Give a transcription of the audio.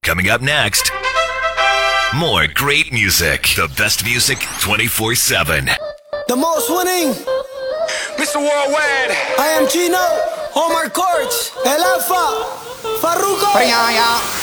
Coming up next, more great music. The best music 24/7. The most winning. Mr. Worldwide. I am Gino. Omar Courts. El Alfa. Farruko.